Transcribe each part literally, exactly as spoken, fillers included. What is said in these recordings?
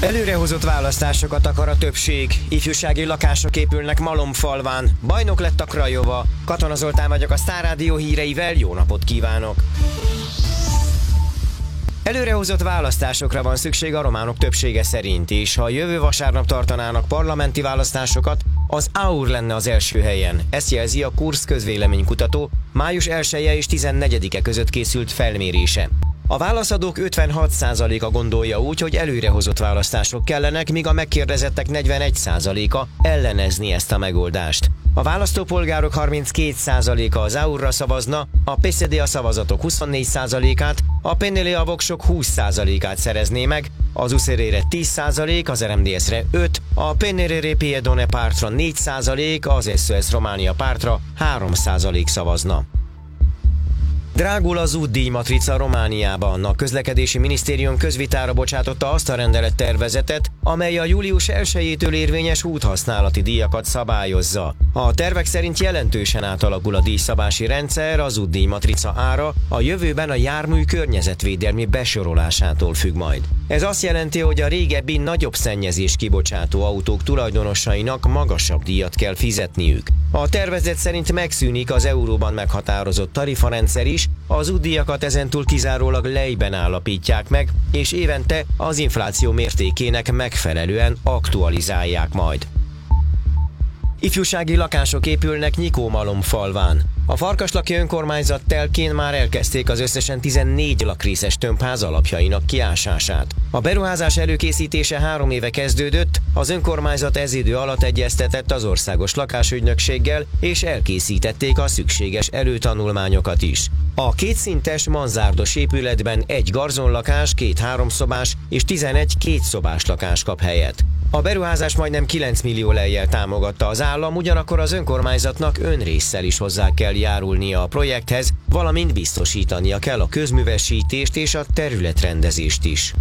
Előrehozott választásokat akar a többség. Ifjúsági lakások épülnek Malomfalván. Bajnok lett a Craiova. Katona Zoltán vagyok a Sztár Rádió híreivel, jó napot kívánok! Előrehozott választásokra van szükség a románok többsége szerint, és ha jövő vasárnap tartanának parlamenti választásokat, az á u er lenne az első helyen. Ezt jelzi a Kursz közvéleménykutató május elseje és tizennegyedike között készült felmérése. A válaszadók ötvenhat százaléka gondolja úgy, hogy előrehozott választások kellenek, míg a megkérdezettek negyvenegy százaléka ellenezni ezt a megoldást. A választópolgárok harminckét százaléka az á u er-ra szavazna, a pé es dé a szavazatok huszonnégy százalékát, a pé en el a voksok húsz százalékát szerezné meg, az u es er-re tíz százalék, az er em dé es-re öt, a pé en el Piedone pártra négy százalék, az es o es Románia pártra három százalék szavazna. Drágul az útdíjmatrica Romániában. A közlekedési minisztérium közvitára bocsátotta azt a rendelettervezetet, amely a július elsejétől érvényes úthasználati díjakat szabályozza. A tervek szerint jelentősen átalakul a díjszabási rendszer, az útdíjmatrica ára a jövőben a jármű környezetvédelmi besorolásától függ majd. Ez azt jelenti, hogy a régebbi nagyobb szennyezés kibocsátó autók tulajdonosainak magasabb díjat kell fizetniük. A tervezet szerint megszűnik az euróban meghatározott tarifarendszer is, az útdíjakat ezentúl kizárólag lejben állapítják meg, és évente az infláció mértékének megfelelően aktualizálják majd. Ifjúsági lakások épülnek Nyikó-Malomfalván. A Farkaslaki önkormányzat telkén már elkezdték az összesen tizennégy lakrészes tömbház alapjainak kiásását. A beruházás előkészítése három éve kezdődött, az önkormányzat ez idő alatt egyeztetett az országos lakásügynökséggel, és elkészítették a szükséges előtanulmányokat is. A kétszintes manzárdos épületben egy garzonlakás, két háromszobás és tizenegy kétszobás lakás kap helyet. A beruházás majdnem kilenc millió lejjel támogatta az állam, ugyanakkor az önkormányzatnak önrésszel is hozzá kell járulnia a projekthez, valamint biztosítania kell a közművesítést és a területrendezést is.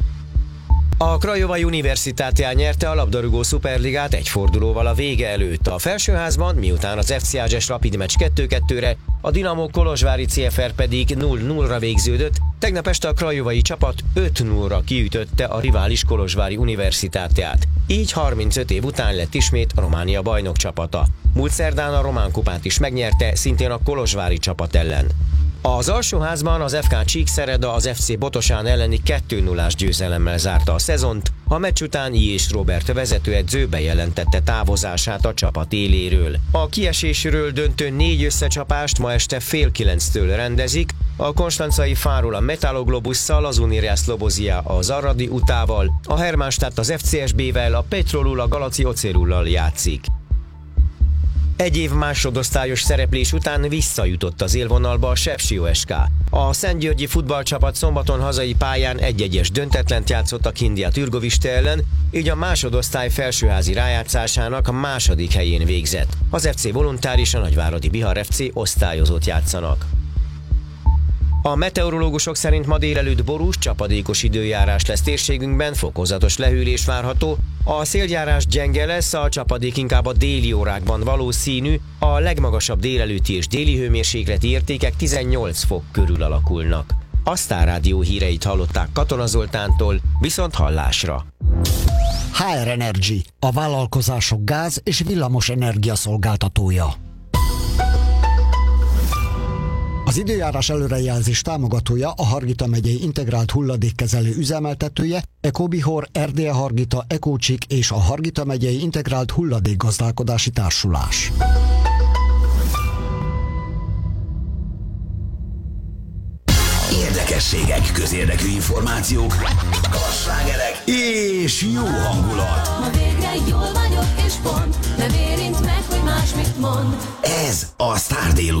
A Craiova Universitátea nyerte a labdarúgó szuperligát egy fordulóval a vége előtt. A felsőházban, miután az ef cé Ágyes Rapid meccs kettő kettőre, a Dinamo Kolozsvári cé ef er pedig nulla nullra végződött, tegnap este a craiovai csapat öt nullra kiütötte a rivális Kolozsvári Universitáteát. Így harmincöt év után lett ismét a Románia bajnok csapata. Múlt szerdán a román kupát is megnyerte, szintén a kolozsvári csapat ellen. Az alsóházban az ef ká Csíkszereda az ef cé Botosán elleni kettő nullás győzelemmel zárta a szezont, a meccs után Jés Róbert vezetőedző bejelentette távozását a csapat éléről. A kiesésről döntő négy összecsapást ma este fél kilenctől rendezik, a konstancai Fáról a Metaloglobusszal, az Unirea Slobozia az Aradi Utával, a Hermannstadt az ef cé es bé-vel, a Petrolul a Galaci Ocerullal játszik. Egy év másodosztályos szereplés után visszajutott az élvonalba a Sepsi o es ká. A szentgyörgyi futballcsapat szombaton hazai pályán egy-egyes döntetlent játszott a Kindia Türgoviste ellen, így a másodosztály felsőházi rájátszásának a második helyén végzett. Az ef cé Voluntár és a Nagyváradi Bihar ef cé osztályozót játszanak. A meteorológusok szerint ma délelőtt borús, csapadékos időjárás lesz térségünkben, fokozatos lehűlés várható, a széljárás gyenge lesz, a csapadék inkább a déli órákban valószínű, a legmagasabb délelőtti és déli hőmérsékleti értékek tizennyolc fok körül alakulnak. A Sztár Rádió híreit hallották Katona Zoltántól, viszont hallásra. há er Energy, a vállalkozások gáz- és villamos energia szolgáltatója. Az időjárás előrejelzés támogatója a Hargita megyei integrált hulladékkezelő üzemeltetője, Ecobihor, Erdélye Hargita, Ecócsik és a Hargita megyei integrált hulladékgazdálkodási társulás. Érdekességek, közérdekű információk, slágerek és jó hangulat.